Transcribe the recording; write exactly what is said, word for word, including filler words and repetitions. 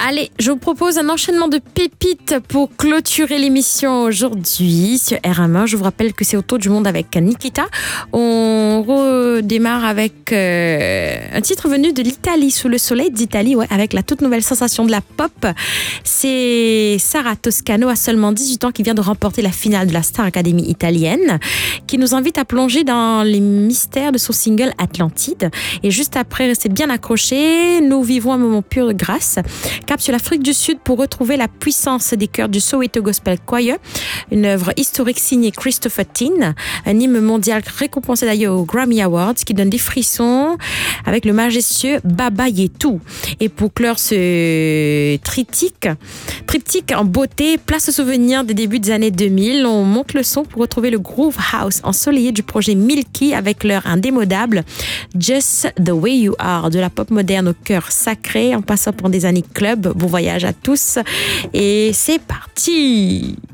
Allez, je vous propose un enchaînement de pépites pour clôturer l'émission aujourd'hui sur R M un. Je vous rappelle que c'est au tour du monde avec Nikita. On redémarre avec euh, un titre venu de l'Italie, sous le soleil d'Italie, ouais, avec la toute nouvelle sensation de la pop. C'est Sara Toscano, à seulement dix-huit ans, qui vient de remporter la finale de la Star Academy italienne, qui nous invite à plonger dans les mystères de son single Atlantide. Et juste après, restez bien accrochés. Nous vivons un moment pur de grâce. Cap sur l'Afrique du Sud pour retrouver la puissance des chœurs du Soweto Gospel Choir, une œuvre historique signée Christopher Tin, un hymne mondial récompensé d'ailleurs aux Grammy Awards, qui donne des frissons avec le majestueux Baba Yetu. Et pour clore ce triptyque, triptyque en beauté, place au souvenir des débuts des années deux mille, on monte le son pour retrouver le groove house ensoleillé du projet Milky avec leur indémodable Just the Way You Are, de la pop moderne au cœur sacré en passant pour des années club. Bon voyage à tous et c'est parti.